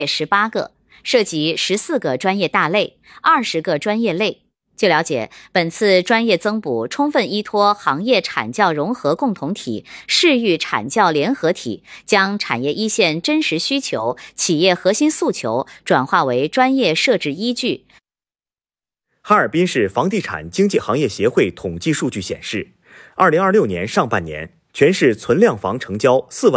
18个，涉及14个专业大类、20个专业类。据了解，本次专业增补充分依托行业产教融合共同体、市域产教联合体，将产业一线真实需求、企业核心诉求转化为专业设置依据。 哈尔滨市房地产经纪行业协会统计数据显示，2026年上半年，全市存量房成交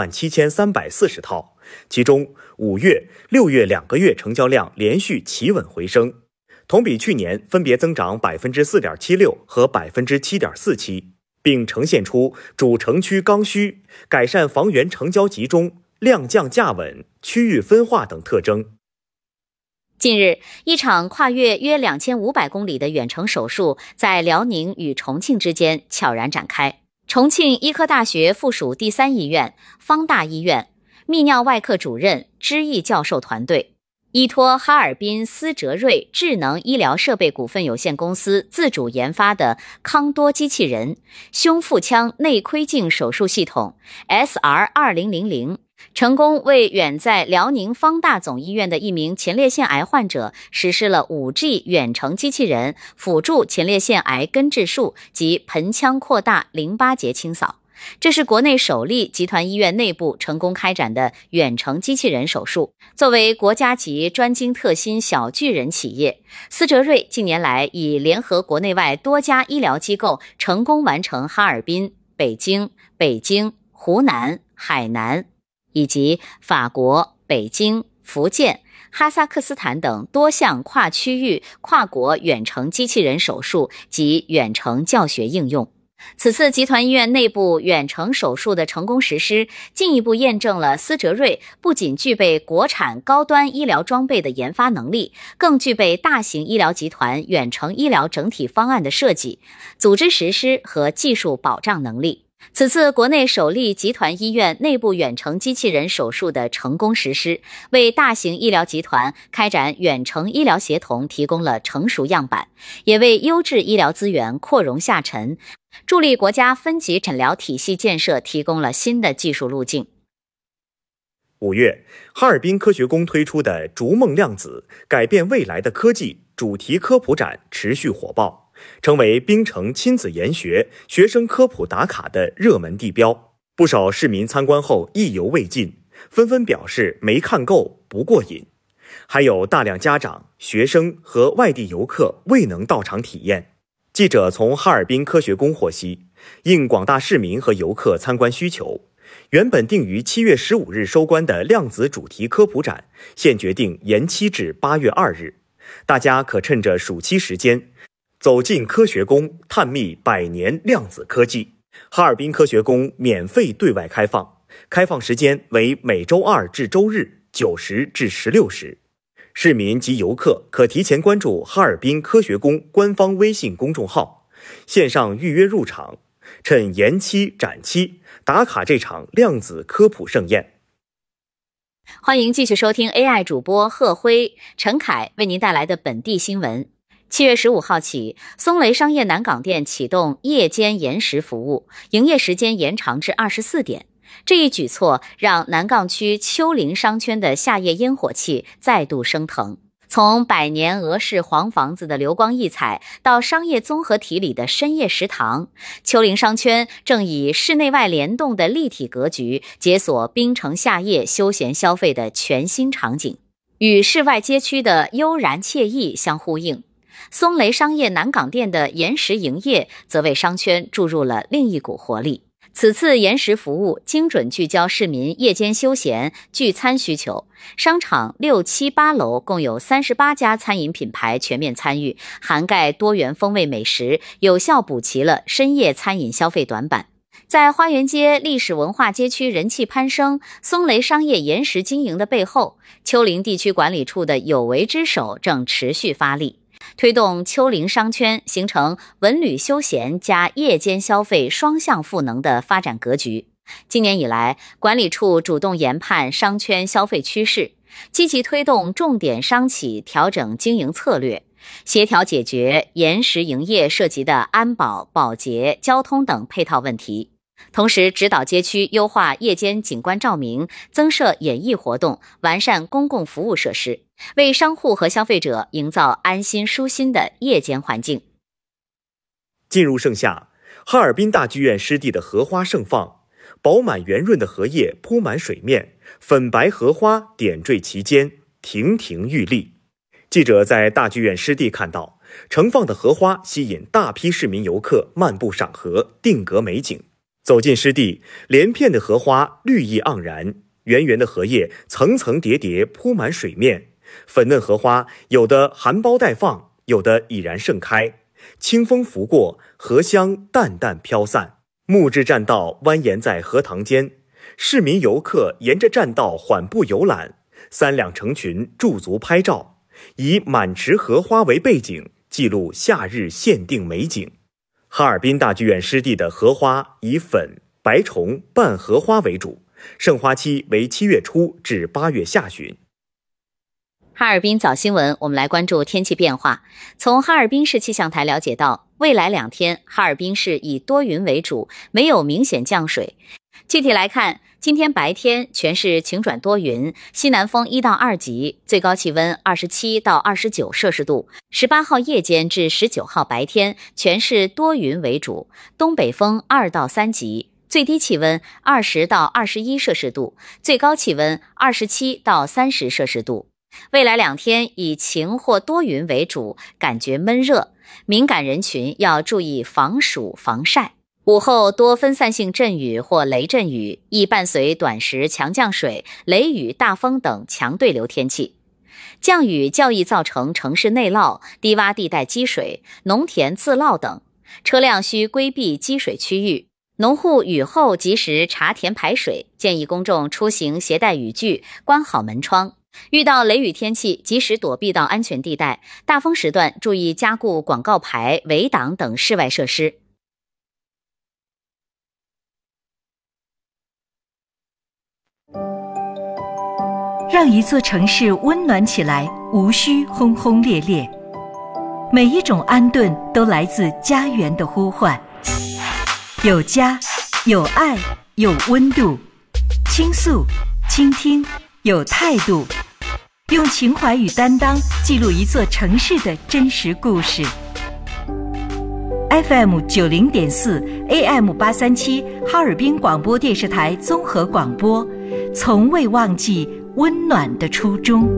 47340套，其中5月、6月2个月成交量连续企稳回升，同比去年分别增长 4.76% 和 7.47%， 并呈现出主城区刚需、改善房源成交集中、量降价稳、区域分化等特征。 近日，一场跨越约2500公里的远程手术在辽宁与重庆之间悄然展开。重庆医科大学附属第3医院、方大医院泌尿外科主任支毅教授团队，依托哈尔滨思哲瑞智能医疗设备股份有限公司自主研发的康多机器人胸腹腔内窥镜手术系统 SR2000，成功为远在辽宁方大总医院的一名前列腺癌患者实施了 5G 远程机器人辅助前列腺癌根治术及盆腔扩大淋巴结清扫。这是国内首例集团医院内部成功开展的远程机器人手术。作为国家级专精特新小巨人企业，思哲瑞近年来已联合国内外多家医疗机构，成功完成哈尔滨、北京、湖南、海南以及法国、北京、福建、哈萨克斯坦等多项跨区域、跨国远程机器人手术及远程教学应用。此次集团医院内部远程手术的成功实施，进一步验证了思哲瑞不仅具备国产高端医疗装备的研发能力，更具备大型医疗集团远程医疗整体方案的设计、组织实施和技术保障能力。此次国内首例集团医院内部远程机器人手术的成功实施，为大型医疗集团开展远程医疗协同提供了成熟样板，也为优质医疗资源扩容下沉，助力国家分级诊疗体系建设提供了新的技术路径。 5月，哈尔滨科学宫推出的逐梦量子改变未来的科技主题科普展持续火爆，成为冰城亲子研学学生科普打卡的热门地标。不少市民参观后意犹未尽，纷纷表示没看够不过瘾，还有大量家长、学生和外地游客未能到场体验。记者从哈尔滨科学宫获悉，应广大市民和游客参观需求，原本定于7月15日收官的量子主题科普展，现决定延期至8月2日。大家可趁着暑期时间，走进科学宫，探秘100年量子科技。哈尔滨科学宫免费对外开放，开放时间为每周2至周日9时至16时。市民及游客可提前关注哈尔滨科学宫官方微信公众号，线上预约入场，趁延期展期打卡这场量子科普盛宴。 欢迎继续收听 AI 主播贺辉、陈凯为您带来的本地新闻。7月15号起，松雷商业南港店启动夜间延时服务，营业时间延长至24点。这一举措让南岗区丘陵商圈的夏夜烟火气再度升腾。从百年俄式黄房子的流光溢彩，到商业综合体里的深夜食堂，丘陵商圈正以室内外联动的立体格局，解锁冰城夏夜休闲消费的全新场景，与室外街区的悠然惬意相呼应。松雷商业南港店的延时营业，则为商圈注入了另一股活力。此次延时服务精准聚焦市民夜间休闲聚餐需求，商场6、7、8楼共有38家餐饮品牌全面参与，涵盖多元风味美食，有效补齐了深夜餐饮消费短板。在花园街历史文化街区人气攀升，松雷商业延时经营的背后，丘陵地区管理处的有为之手正持续发力，推动丘陵商圈形成文旅休闲加夜间消费双向赋能的发展格局。今年以来，管理处主动研判商圈消费趋势，积极推动重点商企调整经营策略，协调解决延时营业涉及的安保、保洁、交通等配套问题。 同时指导街区优化夜间景观照明，增设演艺活动，完善公共服务设施，为商户和消费者营造安心舒心的夜间环境。 进入盛夏，哈尔滨大剧院湿地的荷花盛放，饱满圆润的荷叶铺满水面，粉白荷花点缀其间，亭亭玉立。记者在大剧院湿地看到，盛放的荷花吸引大批市民游客漫步赏荷，定格美景。走进湿地，连片的荷花绿意盎然，圆圆的荷叶层层叠叠铺满水面，粉嫩荷花有的含苞待放，有的已然盛开。清风拂过，荷香淡淡飘散。木质栈道蜿蜒在荷塘间，市民游客沿着栈道缓步游览，3两成群驻足拍照，以满池荷花为背景，记录夏日限定美景。哈尔滨大剧院湿地的荷花以粉、白虫、半荷花为主，盛花期为7月初至8月下旬。 哈尔滨早新闻，我们来关注天气变化。从哈尔滨市气象台了解到，未来2天，哈尔滨市以多云为主，没有明显降水。具体来看，今天白天全市晴转多云，西南风1到2级，最高气温27到29摄氏度。18号夜间至19号白天，全市多云为主，东北风2到3级，最低气温20到21摄氏度，最高气温27到30摄氏度。未来2天以晴或多云为主，感觉闷热，敏感人群要注意防暑防晒。午后多分散性阵雨或雷阵雨，易伴随短时强降水、雷雨、大风等强对流天气。降雨较易造成城市内涝、低洼地带积水、农田自涝等，车辆需规避积水区域。农户雨后及时查田排水，建议公众出行携带雨具，关好门窗。遇到雷雨天气，及时躲避到安全地带；大风时段，注意加固广告牌、围挡等室外设施。 让一座城市温暖起来，无需轰轰烈烈。每一种安顿都来自家园的呼唤。有家，有爱，有温度。倾诉，倾听，有态度。用情怀与担当记录一座城市的真实故事。FM 90.4 AM 837哈尔滨广播电视台综合广播，从未忘记温暖的初衷。